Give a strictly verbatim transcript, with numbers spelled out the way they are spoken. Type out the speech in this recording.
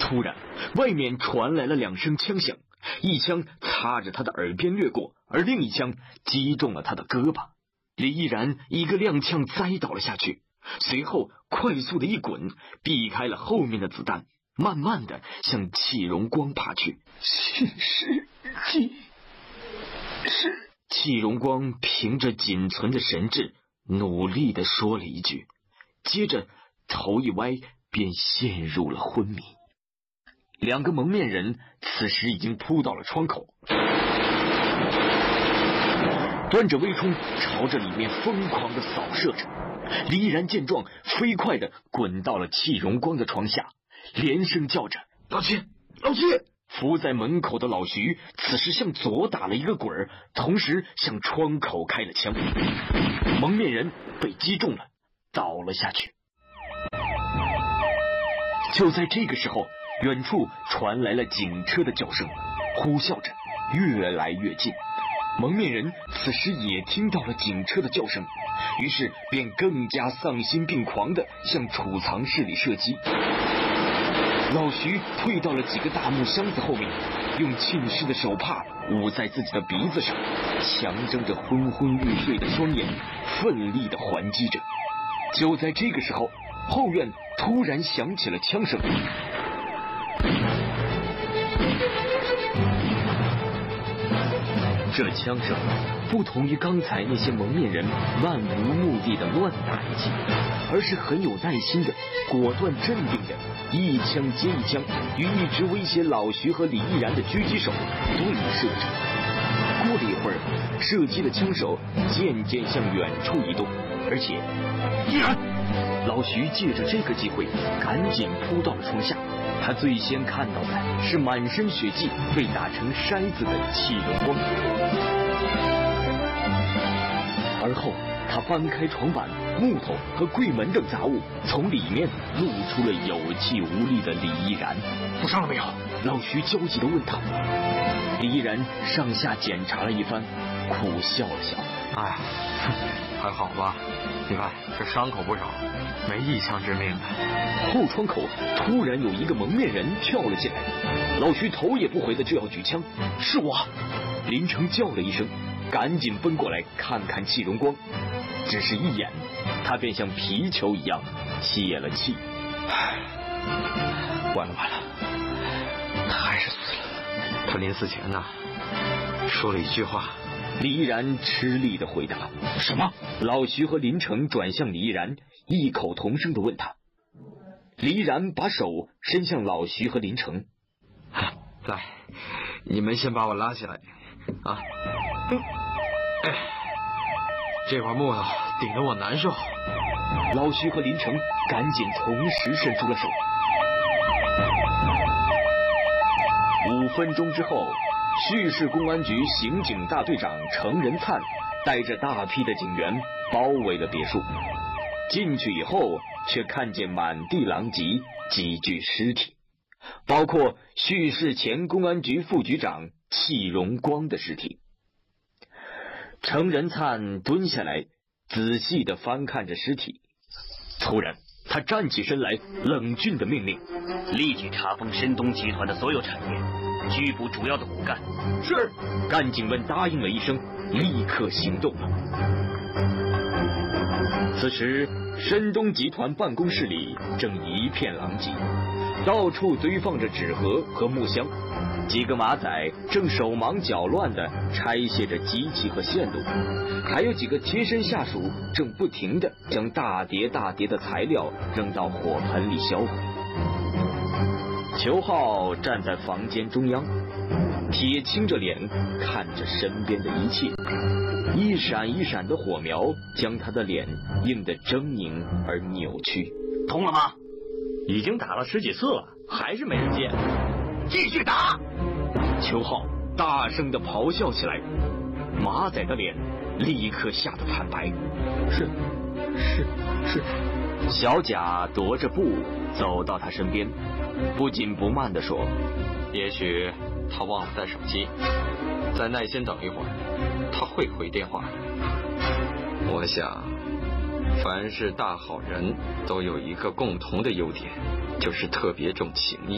突然，外面传来了两声枪响，一枪擦着他的耳边掠过，而另一枪击中了他的胳膊。李毅然一个踉跄栽倒了下去，随后快速的一滚，避开了后面的子弹，慢慢的向戚荣光爬去。 七十七是。 戚荣光凭着仅存的神智，努力的说了一句，接着头一歪，便陷入了昏迷。两个蒙面人此时已经扑到了窗口，端着微冲朝着里面疯狂的扫射着。李毅然见状，飞快的滚到了戚荣光的床下，连声叫着： 老七，老七！ 伏在门口的老徐此时向左打了一个滚，同时向窗口开了枪。蒙面人被击中了，倒了下去。就在这个时候，远处传来了警车的叫声，呼啸着越来越近。蒙面人此时也听到了警车的叫声，于是便更加丧心病狂地向储藏室里射击。老徐退到了几个大木箱子后面，用浸湿的手帕捂在自己的鼻子上，强睁着昏昏欲睡的双眼，奋力地还击着。就在这个时候，后院突然响起了枪声。这枪声不同于刚才那些蒙面人漫无目的的乱打一气，而是很有耐心的、果断镇定的，一枪接一枪，与一直威胁老徐和李毅然的狙击手对射着。过了一会儿，射击的枪手渐渐向远处移动，而且毅然， 老徐借着这个机会赶紧扑到了窗下。他最先看到的是满身血迹被打成筛子的戚荣光，而后他翻开床板、木头和柜门等杂物，从里面露出了有气无力的李毅然。 受伤了没有？ 老徐焦急地问他。李毅然上下检查了一番，苦笑了笑： 哎，还好吧，你看这伤口不少，没一枪致命的。 后窗口突然有一个蒙面人跳了进来，老徐头也不回的就要举枪。是我！林成叫了一声，赶紧奔过来看看戚荣光，只是一眼，他便像皮球一样泄了气。 完了完了，他还是死了。他临死前呢，说了一句话。 李毅然吃力的回答： 什么？ 老徐和林成转向李毅然，异口同声的问他。李毅然把手伸向老徐和林成： 来，你们先把我拉起来啊！嗯，哎，这块木头顶得我难受。 老徐和林成赶紧同时伸出了手。五分钟之后，叙市公安局刑警大队长程仁灿带着大批的警员包围了别墅。进去以后，却看见满地狼藉，几具尸体，包括叙市前公安局副局长戚荣光的尸体。程仁灿蹲下来，仔细地翻看着尸体。突然，他站起身来，冷峻地命令： 立即查封申东集团的所有产业，拘捕主要的骨干。 是。干警们答应了一声，立刻行动了。此时，申东集团办公室里正一片狼藉，到处堆放着纸盒和木箱，几个马仔正手忙脚乱地拆卸着机器和线路，还有几个贴身下属正不停地将大叠大叠的材料扔到火盆里销毁。裘浩站在房间中央，铁青着脸看着身边的一切，一闪一闪的火苗将他的脸映得狰狞而扭曲。 通了吗？已经打了十几次了，还是没人接。 继续打！ 裘浩大声地咆哮起来，马仔的脸立刻吓得惨白。 是是是。 小贾踱着步走到他身边，不紧不慢地说： 也许他忘了带手机，再耐心等一会儿，他会回电话的。我想凡是大好人都有一个共同的优点，就是特别重情义。